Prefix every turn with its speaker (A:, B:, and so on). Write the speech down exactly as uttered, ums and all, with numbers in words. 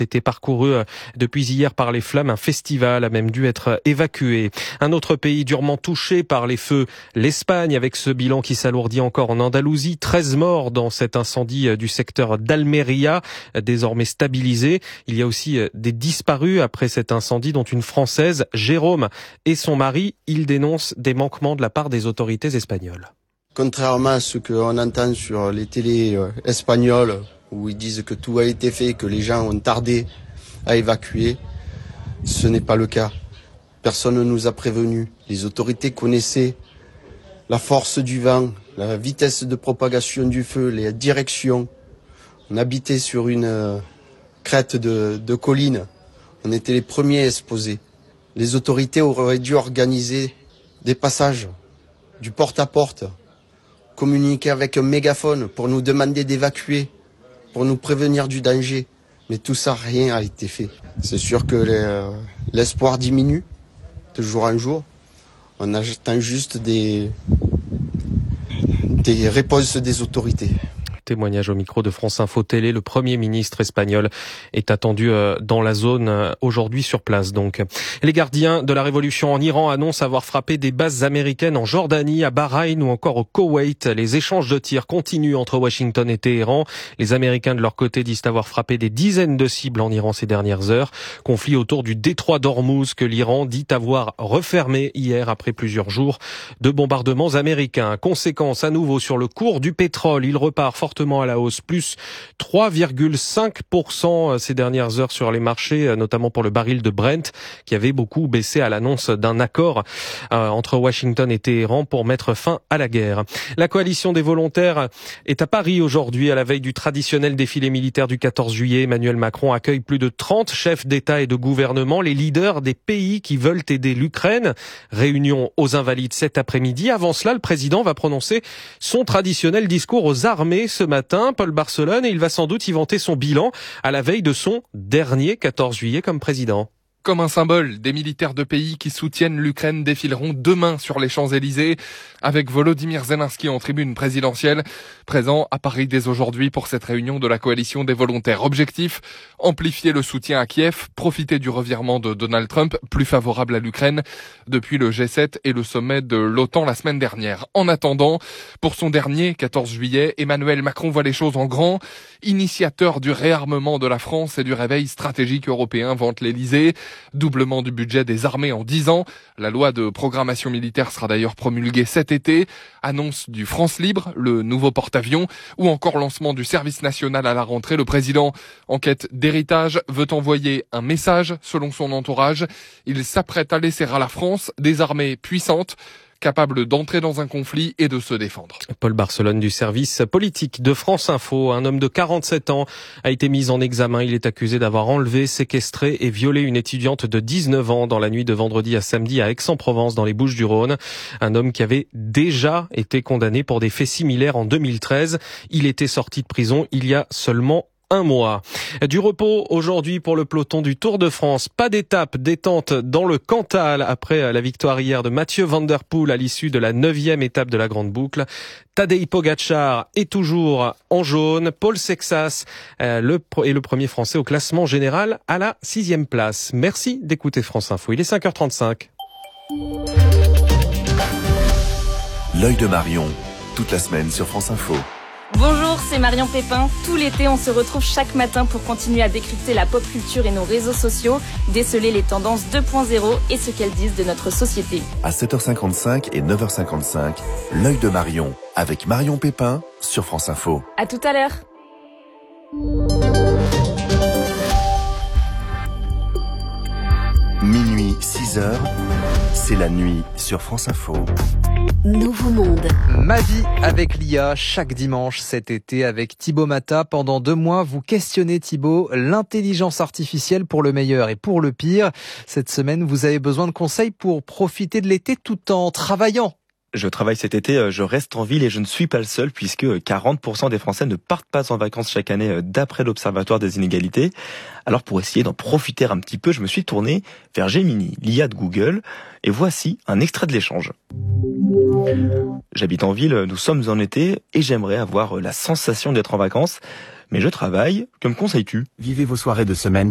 A: été parcourus depuis hier par les flammes. Un festival a même dû être évacué. Un autre pays durement touché par les feux, l'Espagne, avec ce bilan qui s'alourdit encore en Andalousie. treize morts dans cet incendie du secteur d'Almeria, désormais stabilisé. Il y a aussi des disparus après cet incendie, dont une Française, Jérôme, et son mari. Ils dénoncent des manquements de la part des autorités espagnoles.
B: Contrairement à ce qu'on entend sur les télés espagnoles, où ils disent que tout a été fait, que les gens ont tardé à évacuer, ce n'est pas le cas. Personne ne nous a prévenus. Les autorités connaissaient la force du vent, la vitesse de propagation du feu, les directions. On habitait sur une crête de, de colline. On était les premiers exposés. Les autorités auraient dû organiser des passages, du porte-à-porte, communiquer avec un mégaphone pour nous demander d'évacuer, pour nous prévenir du danger. Mais tout ça, rien n'a été fait. C'est sûr que les, l'espoir diminue de jour en jour. On attend juste des, des réponses des autorités.
A: Témoignage au micro de France Info Télé. Le Premier ministre espagnol est attendu dans la zone aujourd'hui sur place. Donc, les gardiens de la révolution en Iran annoncent avoir frappé des bases américaines en Jordanie, à Bahreïn ou encore au Koweït. Les échanges de tirs continuent entre Washington et Téhéran. Les Américains de leur côté disent avoir frappé des dizaines de cibles en Iran ces dernières heures. Conflit autour du détroit d'Ormuz que l'Iran dit avoir refermé hier après plusieurs jours de bombardements américains. Conséquence à nouveau sur le cours du pétrole. Il repart fortement à la hausse, plus trois virgule cinq pour cent ces dernières heures sur les marchés, notamment pour le baril de Brent, qui avait beaucoup baissé à l'annonce d'un accord euh, entre Washington et Téhéran pour mettre fin à la guerre. La coalition des volontaires est à Paris aujourd'hui, à la veille du traditionnel défilé militaire du quatorze juillet. Emmanuel Macron accueille plus de trente chefs d'État et de gouvernement, les leaders des pays qui veulent aider l'Ukraine. Réunion aux Invalides cet après-midi. Avant cela, le président va prononcer son traditionnel discours aux armées ce matin, Paul Barcelone, et il va sans doute y vanter son bilan à la veille de son dernier quatorze juillet comme président.
C: Comme un symbole, des militaires de pays qui soutiennent l'Ukraine défileront demain sur les Champs-Élysées, avec Volodymyr Zelensky en tribune présidentielle, présent à Paris dès aujourd'hui pour cette réunion de la coalition des volontaires. Objectif, amplifier le soutien à Kiev, profiter du revirement de Donald Trump, plus favorable à l'Ukraine, depuis le G sept et le sommet de l'OTAN la semaine dernière. En attendant, pour son dernier quatorze juillet, Emmanuel Macron voit les choses en grand. Initiateur du réarmement de la France et du réveil stratégique européen, vante l'Élysée. Doublement du budget des armées en dix ans. La loi de programmation militaire sera d'ailleurs promulguée cet été. Annonce du France Libre, le nouveau porte-avions, ou encore lancement du service national à la rentrée. Le président, en quête d'héritage, veut envoyer un message selon son entourage. Il s'apprête à laisser à la France des armées puissantes, capable d'entrer dans un conflit et de se défendre.
A: Paul Barcelone du service politique de France Info. Un homme de quarante-sept ans a été mis en examen. Il est accusé d'avoir enlevé, séquestré et violé une étudiante de dix-neuf ans dans la nuit de vendredi à samedi à Aix-en-Provence dans les Bouches-du-Rhône. Un homme qui avait déjà été condamné pour des faits similaires en deux mille treize. Il était sorti de prison il y a seulement un mois. Du repos aujourd'hui pour le peloton du Tour de France. Pas d'étape détente dans le Cantal après la victoire hier de Mathieu Van Der Poel à l'issue de la neuvième étape de la Grande Boucle. Tadej Pogačar est toujours en jaune. Paul Sexas euh, le, est le premier Français au classement général à la sixième place. Merci d'écouter France Info. Il est cinq heures trente-cinq.
D: L'œil de Marion, toute la semaine sur France Info.
E: Bonjour, c'est Marion Pépin. Tout l'été, on se retrouve chaque matin pour continuer à décrypter la pop culture et nos réseaux sociaux, déceler les tendances deux point zéro et ce qu'elles disent de notre société.
D: À sept heures cinquante-cinq et neuf heures cinquante-cinq, l'œil de Marion, avec Marion Pépin sur France Info.
E: À tout à l'heure.
D: Minuit, six heures, c'est la nuit sur France Info.
F: Nouveau monde.
G: Ma vie avec l'I A, chaque dimanche cet été avec Thibaut Mata. Pendant deux mois, vous questionnez Thibaut, l'intelligence artificielle pour le meilleur et pour le pire. Cette semaine, vous avez besoin de conseils pour profiter de l'été tout en travaillant.
H: Je travaille cet été, je reste en ville et je ne suis pas le seul puisque quarante pour cent des Français ne partent pas en vacances chaque année d'après l'Observatoire des inégalités. Alors pour essayer d'en profiter un petit peu, je me suis tourné vers Gemini, l'I A de Google, et voici un extrait de l'échange. J'habite en ville, nous sommes en été et j'aimerais avoir la sensation d'être en vacances, mais je travaille, que me conseilles-tu ?
I: Vivez vos soirées de semaine